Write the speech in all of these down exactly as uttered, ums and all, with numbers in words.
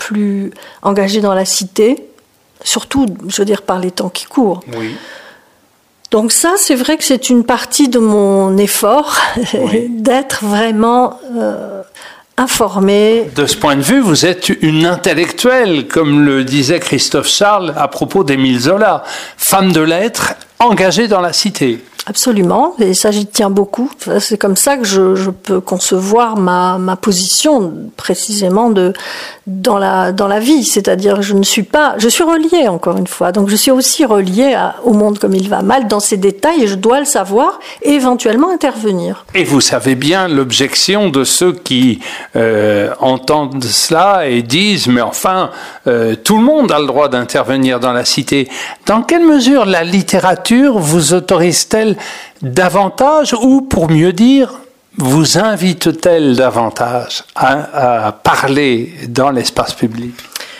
plus engagé dans la cité, surtout, je veux dire, par les temps qui courent. Oui. Donc ça, c'est vrai que c'est une partie de mon effort, oui. d'être vraiment euh, informée. De ce point de vue, vous êtes une intellectuelle, comme le disait Christophe Charles à propos d'Émile Zola, femme de lettres engagée dans la cité. Absolument, et ça j'y tiens beaucoup. C'est comme ça que je, je peux concevoir ma, ma position précisément de, dans, la, dans la vie. C'est-à-dire je ne suis pas... Je suis reliée, encore une fois. Donc je suis aussi reliée à, au monde comme il va mal, dans ses détails, et je dois le savoir et éventuellement intervenir. Et vous savez bien l'objection de ceux qui euh, entendent cela et disent « Mais enfin, euh, tout le monde a le droit d'intervenir dans la cité. » Dans quelle mesure la littérature vous autorise-t-elle davantage, ou pour mieux dire, vous invite-t-elle davantage à, à parler dans l'espace public?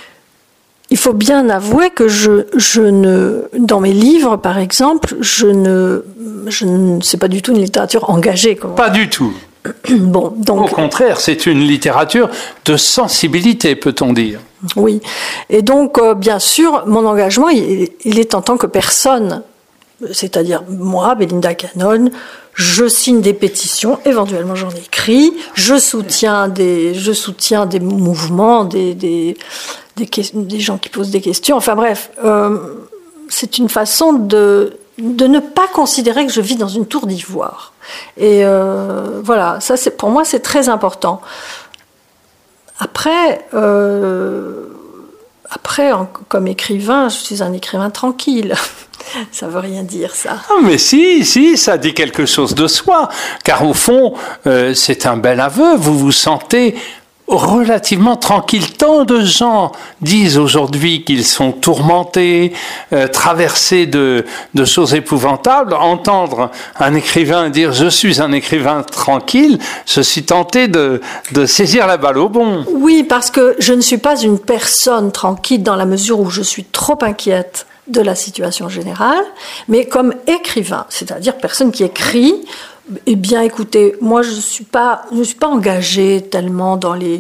Il faut bien avouer que je, je ne, dans mes livres, par exemple, je ne, je ne, c'est pas du tout une littérature engagée. Comment... Pas du tout. Bon, donc... Au contraire, c'est une littérature de sensibilité, peut-on dire. Oui. Et donc, euh, bien sûr, mon engagement, il, il est en tant que personne. C'est-à-dire, moi, Belinda Cannon, je signe des pétitions, éventuellement j'en écris, je soutiens des, je soutiens des mouvements, des, des, des, des gens qui posent des questions. Enfin bref, euh, c'est une façon de, de ne pas considérer que je vis dans une tour d'ivoire. Et euh, voilà, ça c'est, pour moi c'est très important. Après, euh, après en, comme écrivain, je suis un écrivain tranquille. Ça veut rien dire, ça. Ah, mais si, si, ça dit quelque chose de soi. Car au fond, euh, c'est un bel aveu. Vous vous sentez relativement tranquille. Tant de gens disent aujourd'hui qu'ils sont tourmentés, euh, traversés de, de choses épouvantables. Entendre un écrivain dire « je suis un écrivain tranquille », je suis tenté de, de saisir la balle au bond. Oui, parce que je ne suis pas une personne tranquille dans la mesure où je suis trop inquiète de la situation générale, mais comme écrivain, c'est-à-dire personne qui écrit, eh bien, écoutez, moi, je ne suis pas, je suis pas engagée tellement dans les...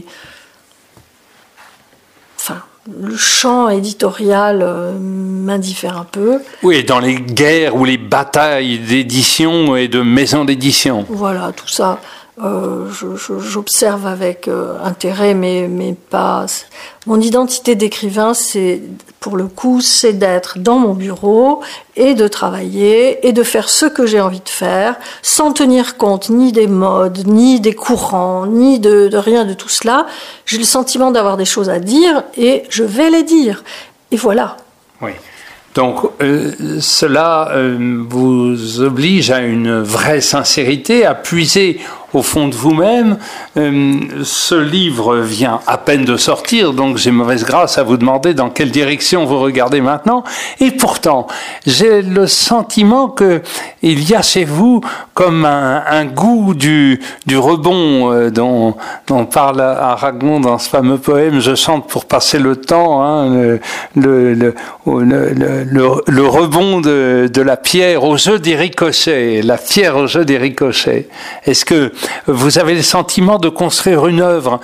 Enfin, le champ éditorial euh, m'indiffère un peu. Oui, dans les guerres ou les batailles d'édition et de maisons d'édition. Voilà, tout ça. Euh, je, je, j'observe avec euh, intérêt, mais, mais pas... Mon identité d'écrivain, c'est, pour le coup, c'est d'être dans mon bureau et de travailler et de faire ce que j'ai envie de faire, sans tenir compte ni des modes, ni des courants, ni de, de rien de tout cela. J'ai le sentiment d'avoir des choses à dire et je vais les dire. Et voilà. Oui. Donc, euh, cela euh, vous oblige à une vraie sincérité, à puiser au fond de vous-même. Euh, ce livre vient à peine de sortir, donc j'ai mauvaise grâce à vous demander dans quelle direction vous regardez maintenant. Et pourtant, j'ai le sentiment que il y a chez vous comme un, un goût du, du rebond euh, dont, dont parle Aragon dans ce fameux poème « Je chante pour passer le temps hein, », le, le, le, le, le, le, le rebond de, de la pierre au jeu des ricochets, la pierre au jeu des ricochets. Est-ce que vous avez le sentiment de construire une œuvre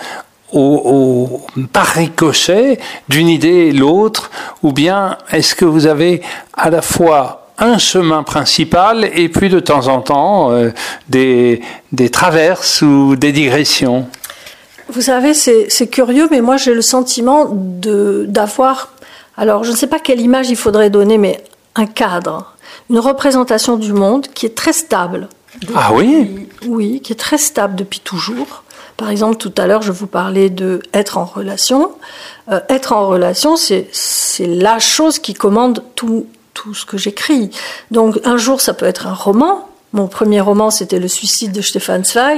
au, au, par ricochet d'une idée et l'autre, ou bien est-ce que vous avez à la fois un chemin principal et puis de temps en temps euh, des, des traverses ou des digressions? Vous savez, c'est, c'est curieux, mais moi j'ai le sentiment de, d'avoir, alors je ne sais pas quelle image il faudrait donner, mais un cadre, une représentation du monde qui est très stable. Depuis, ah oui? Oui, qui est très stable depuis toujours. Par exemple, tout à l'heure, je vous parlais de être en relation. Euh, être en relation, c'est, c'est la chose qui commande tout, tout ce que j'écris. Donc, un jour, ça peut être un roman. Mon premier roman, c'était Le suicide de Stefan Zweig.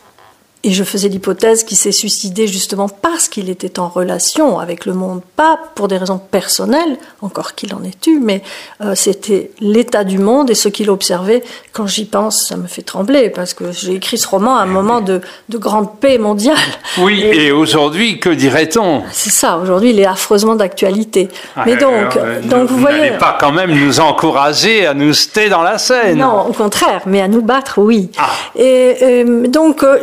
Et je faisais l'hypothèse qu'il s'est suicidé justement parce qu'il était en relation avec le monde, pas pour des raisons personnelles, encore qu'il en ait eu, mais euh, c'était l'état du monde et ce qu'il observait. Quand j'y pense, ça me fait trembler, parce que j'ai écrit ce roman à un moment de, de grande paix mondiale. Oui, et, et aujourd'hui, que dirait-on? C'est ça, aujourd'hui, il est affreusement d'actualité. Ah, mais donc, euh, donc vous, vous voyez... n'allez pas quand même nous encourager à nous jeter dans la Seine? Non, au contraire, mais à nous battre, oui. Ah. Et, et donc, euh, j'ai toujours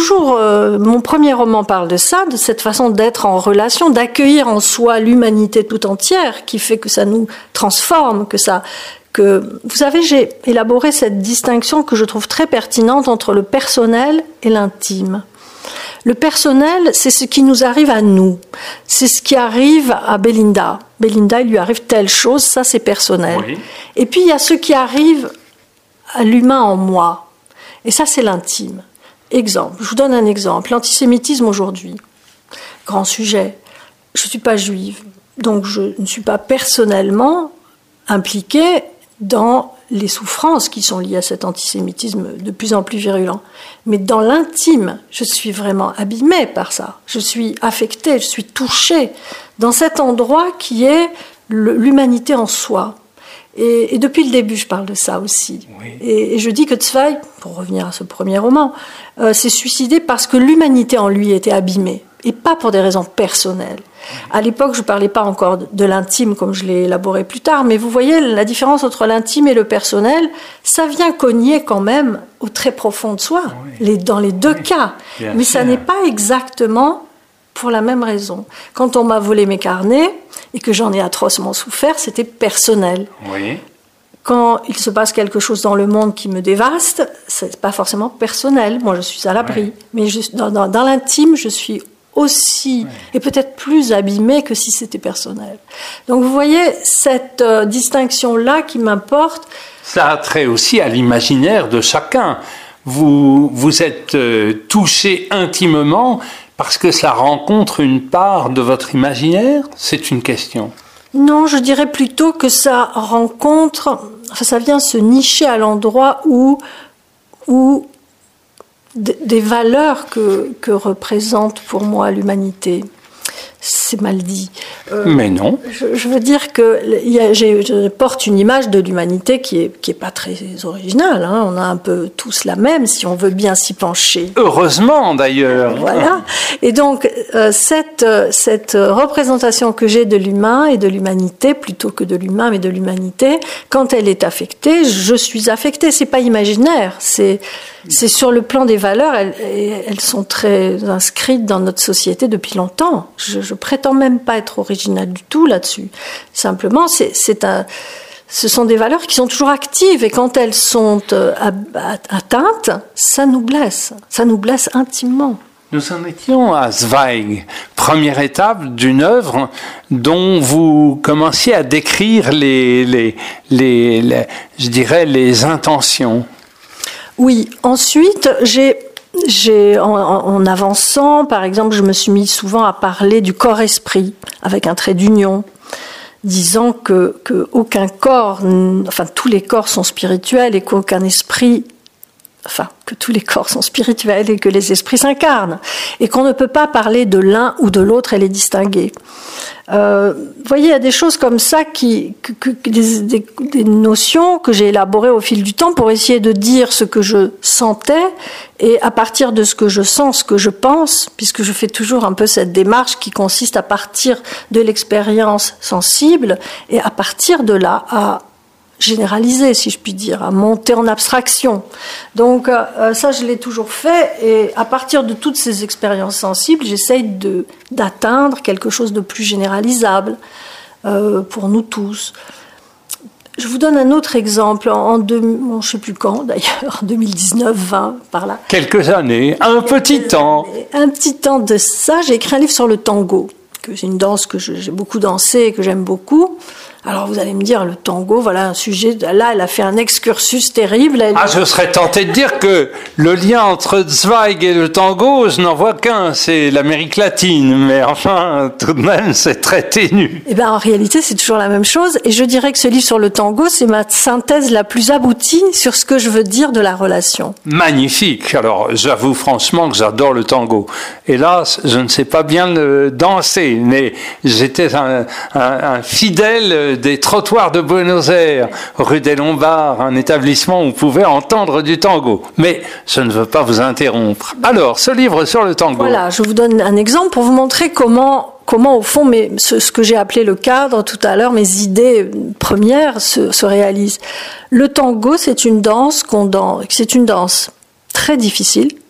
toujours, euh, mon premier roman parle de ça, de cette façon d'être en relation, d'accueillir en soi l'humanité tout entière, qui fait que ça nous transforme, que ça, que, vous savez, j'ai élaboré cette distinction que je trouve très pertinente entre le personnel et l'intime. Le personnel, c'est ce qui nous arrive à nous. C'est ce qui arrive à Belinda. Belinda, il lui arrive telle chose, ça c'est personnel. Oui. Et puis il y a ce qui arrive à l'humain en moi. Et ça c'est l'intime. Exemple, je vous donne un exemple. L'antisémitisme aujourd'hui, grand sujet. Je ne suis pas juive, donc je ne suis pas personnellement impliquée dans les souffrances qui sont liées à cet antisémitisme de plus en plus virulent. Mais dans l'intime, je suis vraiment abîmée par ça. Je suis affectée, je suis touchée dans cet endroit qui est l'humanité en soi. Et, et depuis le début, je parle de ça aussi. Oui. Et, et je dis que Zweig, pour revenir à ce premier roman, euh, s'est suicidé parce que l'humanité en lui était abîmée, et pas pour des raisons personnelles. À l'époque, je ne parlais pas encore de l'intime comme je l'ai élaboré plus tard, mais vous voyez, la différence entre l'intime et le personnel, ça vient cogner quand même au très profond de soi, oui. les, dans les deux oui. cas. Bien mais sûr. Ça n'est pas exactement pour la même raison. Quand on m'a volé mes carnets et que j'en ai atrocement souffert, c'était personnel. Oui. Quand il se passe quelque chose dans le monde qui me dévaste, ce n'est pas forcément personnel. Moi, je suis à l'abri. Oui. Mais je, dans, dans, dans l'intime, je suis aussi, oui. et peut-être plus abîmée que si c'était personnel. Donc vous voyez, cette euh, distinction-là qui m'importe... Ça a trait aussi à l'imaginaire de chacun. Vous, vous êtes euh, touché intimement parce que ça rencontre une part de votre imaginaire? C'est une question. Non, je dirais plutôt que ça rencontre... Enfin, ça vient se nicher à l'endroit où... où des valeurs que, que représente pour moi l'humanité. C'est mal dit. Euh, Mais non. Je, je veux dire que y a, j'ai, je porte une image de l'humanité qui est, qui est pas très originale. Hein. On a un peu tous la même, si on veut bien s'y pencher. Heureusement, d'ailleurs. Voilà. Et donc, euh, cette, cette représentation que j'ai de l'humain et de l'humanité, plutôt que de l'humain, mais de l'humanité, quand elle est affectée, je suis affectée. C'est pas imaginaire. C'est, c'est sur le plan des valeurs. Elles, elles sont très inscrites dans notre société depuis longtemps. Je, je prétends même pas être originale du tout là-dessus. Simplement, c'est, c'est un, ce sont des valeurs qui sont toujours actives et quand elles sont euh, atteintes, ça nous blesse. Ça nous blesse intimement. Nous en étions à Zweig, première étape d'une œuvre dont vous commenciez à décrire les, les, les, les je dirais, les intentions. Oui. Ensuite, j'ai J'ai, en, en avançant, par exemple, je me suis mis souvent à parler du corps-esprit, avec un trait d'union, disant que, que aucun corps, enfin tous les corps sont spirituels et qu'aucun esprit, enfin que tous les corps sont spirituels et que les esprits s'incarnent, et qu'on ne peut pas parler de l'un ou de l'autre et les distinguer. Euh, vous voyez, il y a des choses comme ça, qui, que, que, des, des, des notions que j'ai élaborées au fil du temps pour essayer de dire ce que je sentais, et à partir de ce que je sens, ce que je pense, puisque je fais toujours un peu cette démarche qui consiste à partir de l'expérience sensible, et à partir de là, à généraliser, si je puis dire, à monter en abstraction. Donc euh, ça, je l'ai toujours fait, et à partir de toutes ces expériences sensibles, j'essaye de, d'atteindre quelque chose de plus généralisable euh, pour nous tous. Je vous donne un autre exemple, en deux, bon, je ne sais plus quand d'ailleurs, en deux mille dix-neuf vingt, par là. Quelques années, un Quelques petit années, temps. Un petit temps de ça, j'ai écrit un livre sur le tango, que c'est une danse que je, j'ai beaucoup dansé et que j'aime beaucoup. Alors vous allez me dire, le tango, voilà un sujet, là elle a fait un excursus terrible. Elle... Ah, je serais tenté de dire que le lien entre Zweig et le tango, je n'en vois qu'un, c'est l'Amérique latine, mais enfin, tout de même, c'est très ténu. Eh bien en réalité, c'est toujours la même chose, et je dirais que ce livre sur le tango, c'est ma synthèse la plus aboutie sur ce que je veux dire de la relation. Magnifique. Alors, j'avoue franchement que j'adore le tango. Hélas, je ne sais pas bien le danser, mais j'étais un, un, un fidèle des trottoirs de Buenos Aires, rue des Lombards, un établissement où vous pouvez entendre du tango. Mais je ne veux pas vous interrompre. Alors, ce livre sur le tango. Voilà, je vous donne un exemple pour vous montrer comment, comment au fond, mes, ce, ce que j'ai appelé le cadre tout à l'heure, mes idées premières se, se réalisent. Le tango, c'est une danse qu'on danse, c'est une danse très difficile.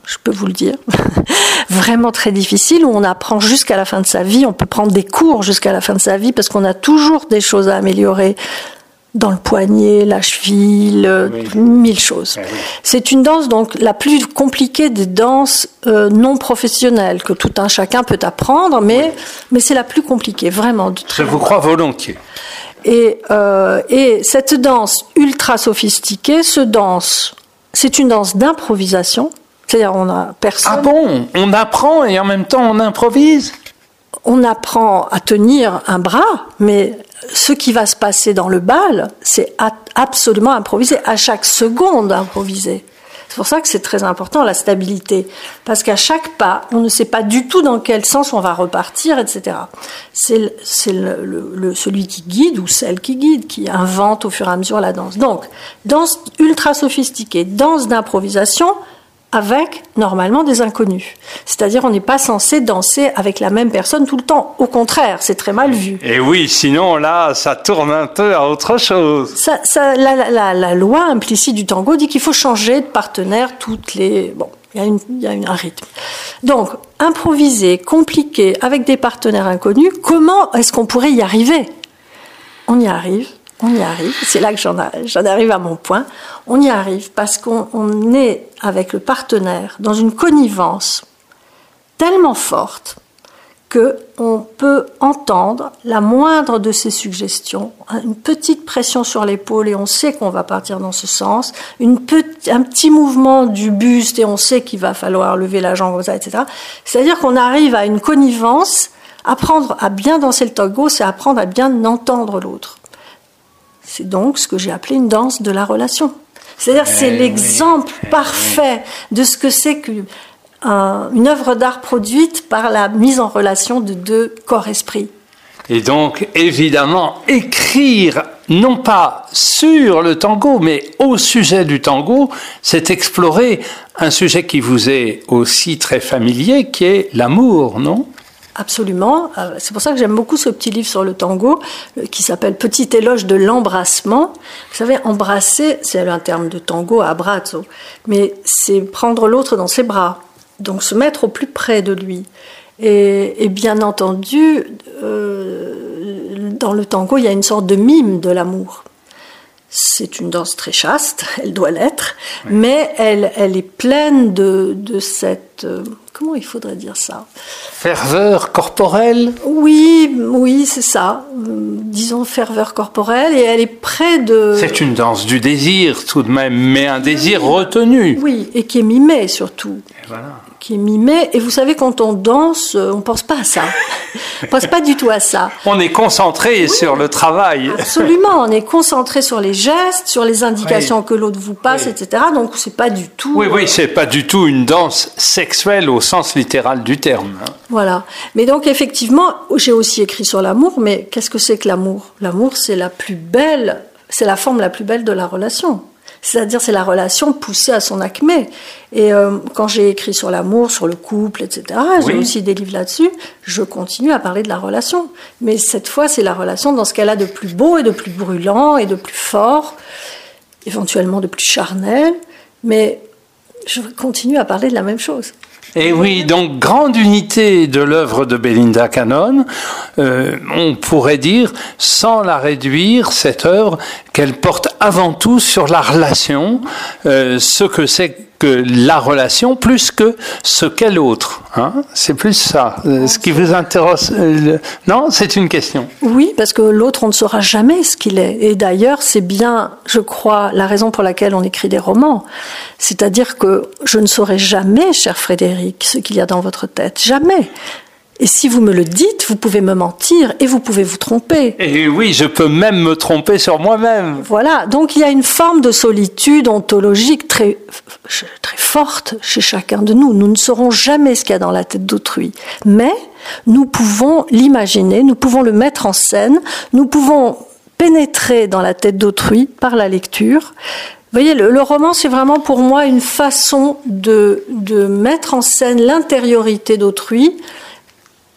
je peux vous le dire, vraiment très difficile, où on apprend jusqu'à la fin de sa vie, on peut prendre des cours jusqu'à la fin de sa vie, parce qu'on a toujours des choses à améliorer dans le poignet, la cheville, oui. mille choses. Oui. C'est une danse donc la plus compliquée des danses euh, non professionnelles, que tout un chacun peut apprendre, mais, oui. mais c'est la plus compliquée, vraiment. Je vous crois volontiers. Et, euh, et cette danse ultra sophistiquée se danse, c'est une danse d'improvisation. C'est-à-dire, on a personne. Ah bon? On apprend et en même temps on improvise? On apprend à tenir un bras, mais ce qui va se passer dans le bal, c'est absolument improvisé, à chaque seconde improvisé. C'est pour ça que c'est très important, la stabilité. Parce qu'à chaque pas, on ne sait pas du tout dans quel sens on va repartir, et cetera. C'est, c'est le, le, le, celui qui guide ou celle qui guide, qui invente au fur et à mesure la danse. Donc, danse ultra sophistiquée, danse d'improvisation, avec, normalement, des inconnus. C'est-à-dire, on n'est pas censé danser avec la même personne tout le temps. Au contraire, c'est très mal vu. Et oui, sinon, là, ça tourne un peu à autre chose. Ça, ça, la, la, la loi implicite du tango dit qu'il faut changer de partenaire toutes les... Bon, il y a, une, il y a une, un rythme. Donc, improviser, compliqué, avec des partenaires inconnus, comment est-ce qu'on pourrait y arriver? On y arrive. On y arrive, c'est là que j'en, j'en arrive à mon point. On y arrive parce qu'on on est avec le partenaire dans une connivence tellement forte qu'on peut entendre la moindre de ses suggestions, une petite pression sur l'épaule et on sait qu'on va partir dans ce sens, une petit, un petit mouvement du buste et on sait qu'il va falloir lever la jambe, et cetera. C'est-à-dire qu'on arrive à une connivence. Apprendre à bien danser le tango, c'est apprendre à bien entendre l'autre. C'est donc ce que j'ai appelé une danse de la relation. C'est-à-dire que c'est l'exemple parfait de ce que c'est qu'une une œuvre d'art produite par la mise en relation de deux corps-esprits. Et donc, évidemment, écrire, non pas sur le tango, mais au sujet du tango, c'est explorer un sujet qui vous est aussi très familier, qui est l'amour, non ? Absolument. C'est pour ça que j'aime beaucoup ce petit livre sur le tango qui s'appelle « Petit éloge de l'embrassement ». Vous savez, embrasser, c'est un terme de tango, abbraccio, mais c'est prendre l'autre dans ses bras, donc se mettre au plus près de lui. Et, et bien entendu, euh, dans le tango, il y a une sorte de mime de l'amour. C'est une danse très chaste, elle doit l'être, oui. mais elle, elle est pleine de, de cette... Euh, comment il faudrait dire ça ? Ferveur corporelle ? Oui, oui, c'est ça. Euh, disons ferveur corporelle, et elle est près de... C'est une danse du désir tout de même, mais un désir oui. retenu. Oui, et qui est mimé surtout. Et voilà. Qui est mimé, et vous savez, quand on danse, on ne pense pas à ça. On ne pense pas du tout à ça. On est concentré oui, sur le travail. Absolument, on est concentré sur les gestes, sur les indications oui. que l'autre vous passe, oui. et cetera. Donc, c'est pas du tout... Oui, oui, c'est pas du tout une danse sexuelle au sens littéral du terme. Voilà. Mais donc, effectivement, j'ai aussi écrit sur l'amour, mais qu'est-ce que c'est que l'amour ? L'amour, c'est la plus belle, c'est la forme la plus belle de la relation. C'est-à-dire, c'est la relation poussée à son acmé. Et euh, quand j'ai écrit sur l'amour, sur le couple, et cetera, oui. j'ai aussi des livres là-dessus, je continue à parler de la relation. Mais cette fois, c'est la relation dans ce qu'elle a de plus beau et de plus brûlant et de plus fort, éventuellement de plus charnel. Mais je continue à parler de la même chose. Et oui, donc grande unité de l'œuvre de Belinda Cannon, euh, on pourrait dire, sans la réduire, cette œuvre, qu'elle porte avant tout sur la relation, euh, ce que c'est que la relation, plus que ce qu'est l'autre. Hein, c'est plus ça, euh, ce qui vous intéresse. Euh, non, c'est une question. Oui, parce que l'autre, on ne saura jamais ce qu'il est. Et d'ailleurs, c'est bien, je crois, la raison pour laquelle on écrit des romans. C'est-à-dire que je ne saurai jamais, cher Frédéric, ce qu'il y a dans votre tête. Jamais. Et si vous me le dites, vous pouvez me mentir et vous pouvez vous tromper. Et oui, je peux même me tromper sur moi-même. Voilà, donc il y a une forme de solitude ontologique très, très forte chez chacun de nous. Nous ne saurons jamais ce qu'il y a dans la tête d'autrui. Mais nous pouvons l'imaginer, nous pouvons le mettre en scène, nous pouvons pénétrer dans la tête d'autrui par la lecture. Vous voyez, le, le roman, c'est vraiment pour moi une façon de, de mettre en scène l'intériorité d'autrui,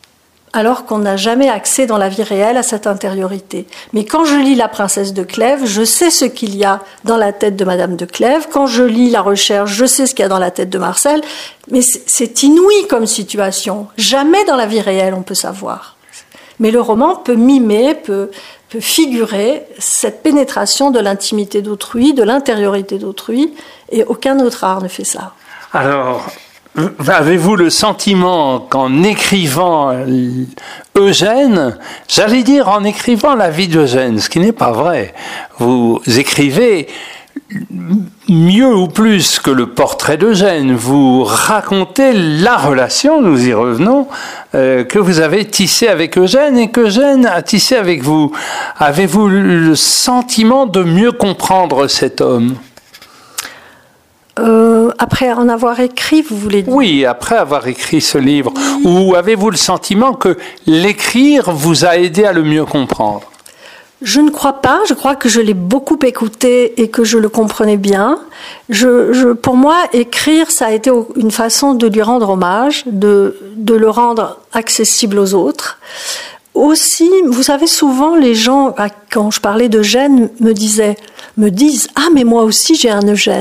alors qu'on n'a jamais accès dans la vie réelle à cette intériorité. Mais quand je lis La Princesse de Clèves, je sais ce qu'il y a dans la tête de Madame de Clèves. Quand je lis La Recherche, je sais ce qu'il y a dans la tête de Marcel. Mais c'est inouï comme situation. Jamais dans la vie réelle on peut savoir. Mais le roman peut mimer, peut, peut figurer cette pénétration de l'intimité d'autrui, de l'intériorité d'autrui, et aucun autre art ne fait ça. Alors, avez-vous le sentiment qu'en écrivant Eugène, j'allais dire en écrivant la vie d'Eugène, ce qui n'est pas vrai, vous écrivez mieux ou plus que le portrait d'Eugène, vous racontez la relation, nous y revenons, euh, que vous avez tissée avec Eugène et qu'Eugène a tissé avec vous. Avez-vous le sentiment de mieux comprendre cet homme ? Euh, après en avoir écrit, vous voulez dire ? Oui, après avoir écrit ce livre. Oui. Ou avez-vous le sentiment que l'écrire vous a aidé à le mieux comprendre ? Je ne crois pas. Je crois que je l'ai beaucoup écouté et que je le comprenais bien. Je, je, pour moi, écrire, ça a été une façon de lui rendre hommage, de, de le rendre accessible aux autres. Aussi, vous savez, souvent les gens, quand je parlais d'Eugène, me disaient, me disent « Ah, mais moi aussi j'ai un Eugène ».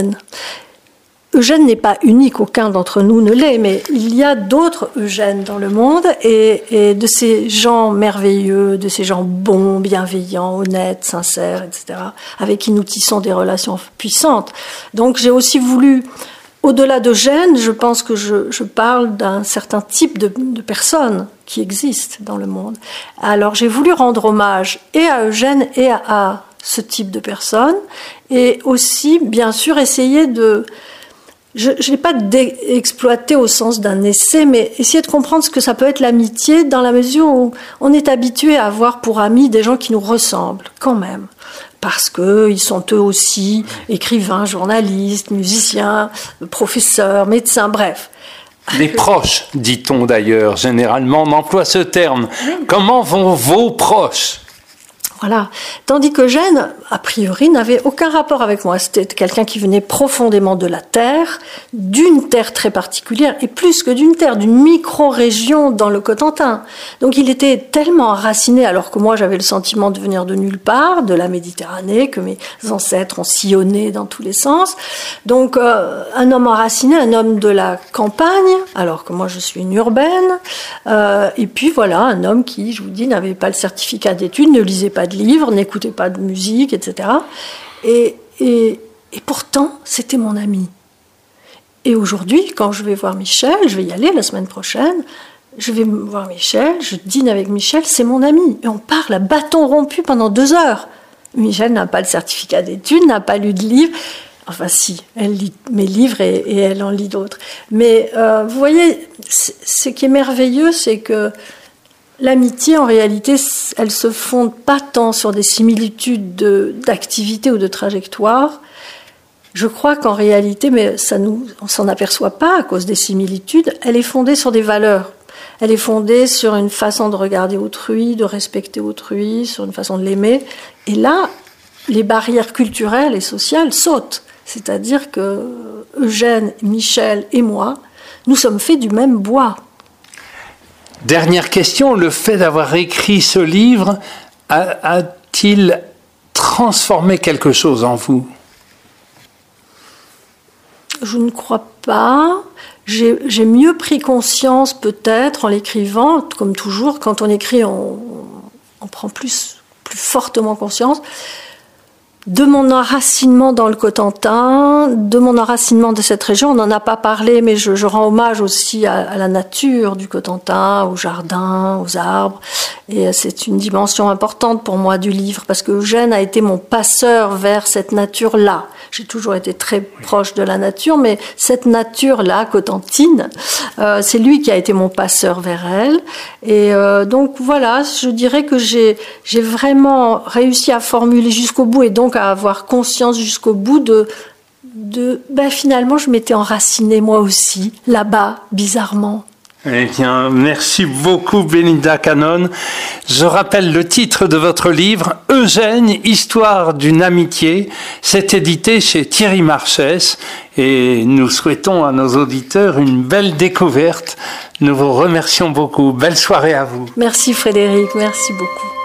Eugène n'est pas unique, aucun d'entre nous ne l'est, mais il y a d'autres Eugènes dans le monde, et, et de ces gens merveilleux, de ces gens bons, bienveillants, honnêtes, sincères, et cetera, avec qui nous tissons des relations puissantes. Donc j'ai aussi voulu, au-delà d'Eugène, je pense que je, je parle d'un certain type de, de personnes qui existent dans le monde. Alors j'ai voulu rendre hommage et à Eugène et à, à ce type de personnes, et aussi, bien sûr, essayer de... Je ne l'ai pas exploité au sens d'un essai, mais essayer de comprendre ce que ça peut être l'amitié dans la mesure où on est habitué à avoir pour amis des gens qui nous ressemblent, quand même. Parce qu'ils sont eux aussi écrivains, journalistes, musiciens, professeurs, médecins, bref. Les proches, dit-on d'ailleurs, généralement, on emploie ce terme. Oui. Comment vont vos proches ? Voilà. Tandis qu'Eugène, a priori, n'avait aucun rapport avec moi. C'était quelqu'un qui venait profondément de la terre, d'une terre très particulière, et plus que d'une terre, d'une micro-région dans le Cotentin. Donc il était tellement enraciné, alors que moi j'avais le sentiment de venir de nulle part, de la Méditerranée, que mes ancêtres ont sillonné dans tous les sens. Donc euh, un homme enraciné, un homme de la campagne, alors que moi je suis une urbaine. Euh, et puis voilà, un homme qui, je vous dis, n'avait pas le certificat d'études, ne lisait pas de livres, n'écoutait pas de musique, et cetera. Et, et, et pourtant, c'était mon ami. Et aujourd'hui, quand je vais voir Michel, je vais y aller la semaine prochaine, je vais voir Michel, je dîne avec Michel, c'est mon ami. Et on parle à bâton rompu pendant deux heures. Michel n'a pas le certificat d'études, n'a pas lu de livres. Enfin si, elle lit mes livres et, et elle en lit d'autres. Mais euh, vous voyez, ce qui est merveilleux, c'est que l'amitié, en réalité, elle se fonde pas tant sur des similitudes de, d'activité ou de trajectoire. Je crois qu'en réalité, mais ça nous, on s'en aperçoit pas à cause des similitudes, elle est fondée sur des valeurs. Elle est fondée sur une façon de regarder autrui, de respecter autrui, sur une façon de l'aimer. Et là, les barrières culturelles et sociales sautent. C'est-à-dire que Eugène, Michel et moi, nous sommes faits du même bois. Dernière question, le fait d'avoir écrit ce livre a, a-t-il transformé quelque chose en vous ? Je ne crois pas. J'ai, j'ai mieux pris conscience peut-être en l'écrivant, comme toujours, quand on écrit, on, on prend plus, plus fortement conscience de mon enracinement dans le Cotentin, de mon enracinement de cette région. On n'en a pas parlé, mais je, je rends hommage aussi à, à la nature du Cotentin, aux jardins, aux arbres. Et c'est une dimension importante pour moi du livre, parce que Eugène a été mon passeur vers cette nature-là. J'ai toujours été très proche de la nature, mais cette nature-là, cotentine, euh, c'est lui qui a été mon passeur vers elle. Et euh, donc voilà, je dirais que j'ai, j'ai vraiment réussi à formuler jusqu'au bout, et donc à avoir conscience jusqu'au bout de, de ben finalement, je m'étais enracinée moi aussi, là-bas, bizarrement. Eh bien, merci beaucoup, Belinda Cannon. Je rappelle le titre de votre livre, Eugène, Histoire d'une amitié. C'est édité chez Thierry Marchès et nous souhaitons à nos auditeurs une belle découverte. Nous vous remercions beaucoup. Belle soirée à vous. Merci Frédéric, merci beaucoup.